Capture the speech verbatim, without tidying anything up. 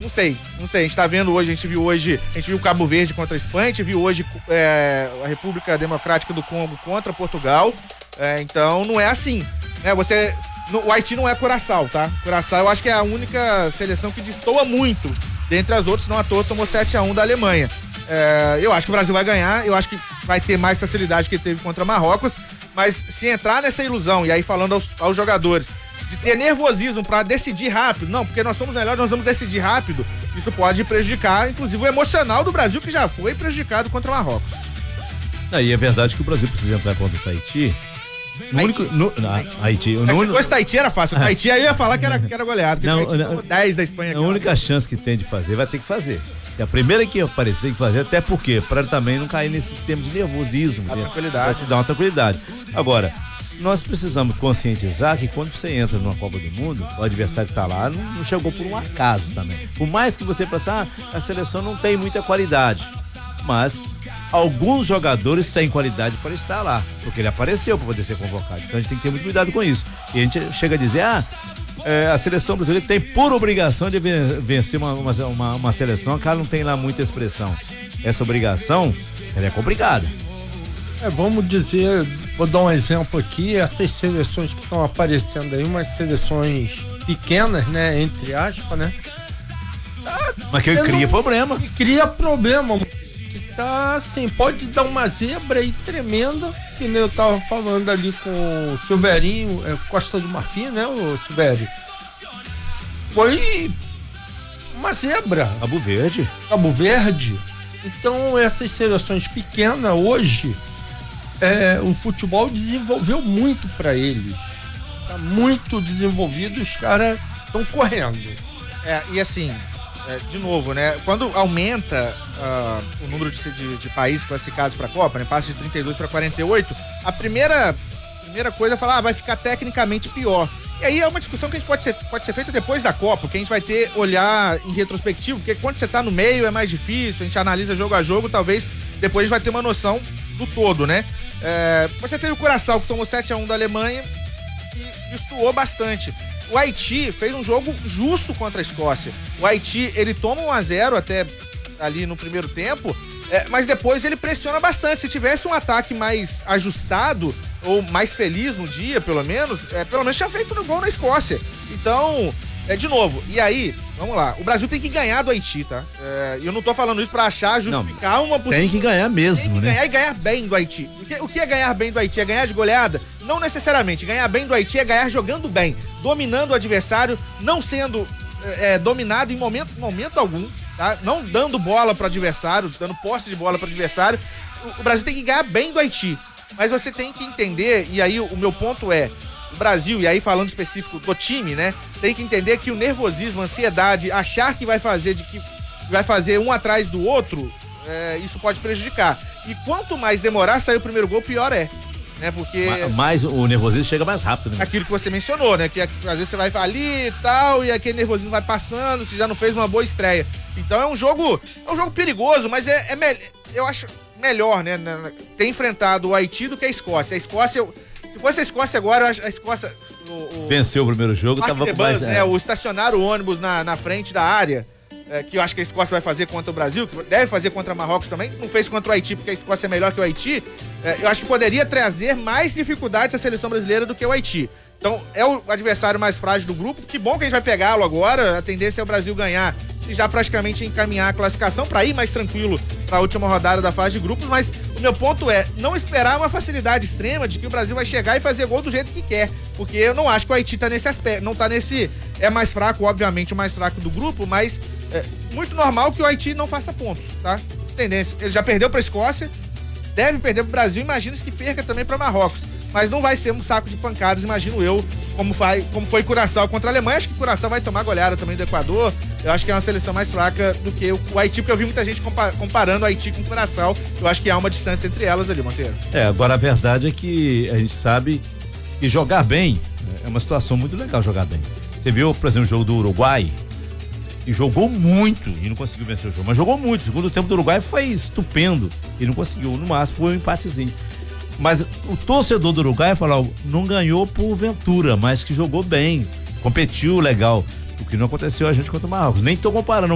não sei, não sei, a gente tá vendo hoje, a gente viu hoje, a gente viu Cabo Verde contra a Espanha, a gente viu hoje é, a República Democrática do Congo contra Portugal, é, então não é assim, né, você, no, o Haiti não é Curaçao, tá? Curaçao eu acho que é a única seleção que destoa muito dentre as outras, não à toa tomou sete a um da Alemanha. É, eu acho que o Brasil vai ganhar, eu acho que vai ter mais facilidade que ele teve contra Marrocos, mas se entrar nessa ilusão, e aí falando aos, aos jogadores, de ter nervosismo pra decidir rápido, não, porque nós somos melhores, nós vamos decidir rápido, isso pode prejudicar, inclusive, o emocional do Brasil, que já foi prejudicado contra Marrocos. Aí é verdade que o Brasil precisa entrar contra o Tahiti. No Haiti. único, no, na, Haiti. No Se único, fosse Tahiti era fácil, Tahiti aí eu ia falar que era, que era goleado, porque não, Tahiti não, tomou dez da Espanha. A única chance que tem de fazer, vai ter que fazer. E a primeira que aparecer tem que fazer, até porque, para também não cair nesse sistema de nervosismo. A né? tranquilidade. Pra te dar uma tranquilidade. Agora, nós precisamos conscientizar que quando você entra numa Copa do Mundo, o adversário que tá lá não, não chegou por um acaso também. Por mais que você pensar, ah, a seleção não tem muita qualidade, mas alguns jogadores têm qualidade para estar lá, porque ele apareceu para poder ser convocado. Então a gente tem que ter muito cuidado com isso. E a gente chega a dizer, ah, é, a seleção brasileira tem por obrigação de vencer uma, uma, uma, uma seleção que ela não tem lá muita expressão. Essa obrigação, ela é complicada. É, vamos dizer, vou dar um exemplo aqui, essas seleções que estão aparecendo aí, umas seleções pequenas, né, entre aspas, né? Tá, mas que cria não, problema. Que cria problema, que tá assim, pode dar uma zebra aí tremenda, que nem eu tava falando ali com o Silveirinho, é, Costa do Marfim, né, o Silvério? Foi uma zebra. Cabo Verde. Cabo Verde. Então essas seleções pequenas hoje, É, o futebol desenvolveu muito para eles. Tá muito desenvolvido, os caras estão correndo. É, e assim, é, de novo, né? Quando aumenta uh, o número de, de, de países classificados para a Copa, né? Passa de trinta e dois para quarenta e oito, a primeira, primeira coisa é falar, ah, vai ficar tecnicamente pior. E aí é uma discussão que a gente pode ser, pode ser feita depois da Copa, porque a gente vai ter olhar em retrospectivo, porque quando você tá no meio é mais difícil, a gente analisa jogo a jogo, talvez depois a gente vai ter uma noção do todo, né? É, você teve o Curaçao, que tomou sete a um da Alemanha e destoou bastante. O Haiti fez um jogo justo contra a Escócia. O Haiti, ele toma um a zero até ali no primeiro tempo, é, mas depois ele pressiona bastante. Se tivesse um ataque mais ajustado ou mais feliz no dia, pelo menos, é, pelo menos tinha feito no gol na Escócia. Então, é de novo, e aí, vamos lá, o Brasil tem que ganhar do Haiti, tá? E é, eu não tô falando isso pra achar, justificar não, uma... Tem que ganhar mesmo, tem que né? ganhar e ganhar bem do Haiti. O que, o que é ganhar bem do Haiti? É ganhar de goleada? Não necessariamente. Ganhar bem do Haiti é ganhar jogando bem, dominando o adversário, não sendo é, dominado em momento, momento algum, tá? Não dando bola pro adversário, dando posse de bola pro adversário. O, o Brasil tem que ganhar bem do Haiti. Mas você tem que entender, e aí o, o meu ponto é, o Brasil, e aí falando específico do time, né, tem que entender que o nervosismo, a ansiedade, achar que vai fazer de que vai fazer um atrás do outro, é, isso pode prejudicar. E quanto mais demorar a sair o primeiro gol, pior é, né, porque... Mais o nervosismo chega mais rápido, né? Aquilo que você mencionou, né, que às vezes você vai ali e tal, e aquele nervosismo vai passando, você já não fez uma boa estreia. Então é um jogo, é um jogo perigoso, mas é, é me... eu acho melhor, né, ter enfrentado o Haiti do que a Escócia. A Escócia... Eu... Se fosse a Escócia agora, eu acho a Escócia... O, o... Venceu o primeiro jogo, Park tava com com mais... né, o estacionar o ônibus na, na frente da área, é, que eu acho que a Escócia vai fazer contra o Brasil, que deve fazer contra Marrocos também, não fez contra o Haiti, porque a Escócia é melhor que o Haiti, é, eu acho que poderia trazer mais dificuldades à seleção brasileira do que o Haiti. Então, é o adversário mais frágil do grupo, que bom que a gente vai pegá-lo agora, a tendência é o Brasil ganhar e já praticamente encaminhar a classificação para ir mais tranquilo para a última rodada da fase de grupos, mas o meu ponto é não esperar uma facilidade extrema de que o Brasil vai chegar e fazer gol do jeito que quer, porque eu não acho que o Haiti tá nesse aspecto, não tá nesse, é mais fraco, obviamente o mais fraco do grupo, mas é muito normal que o Haiti não faça pontos, tá? Tendência, ele já perdeu para a Escócia, deve perder para o Brasil, imagina-se que perca também para Marrocos, mas não vai ser um saco de pancadas, imagino eu, como, vai, como foi Curaçao contra a Alemanha. Acho que Curaçao vai tomar goleada também do Equador. Eu acho que é uma seleção mais fraca do que o, o Haiti, porque eu vi muita gente compa- comparando o Haiti com o Curaçao. Eu acho que há uma distância entre elas ali, Monteiro. É, agora a verdade é que a gente sabe que jogar bem é uma situação muito legal, jogar bem. Você viu, por exemplo, o jogo do Uruguai, e jogou muito e não conseguiu vencer o jogo, mas jogou muito. O segundo tempo do Uruguai foi estupendo e não conseguiu, no máximo foi um empatezinho. Mas o torcedor do Uruguai falou, não ganhou por ventura, mas que jogou bem, competiu legal, o que não aconteceu a gente contra o Marrocos. Nem tô comparando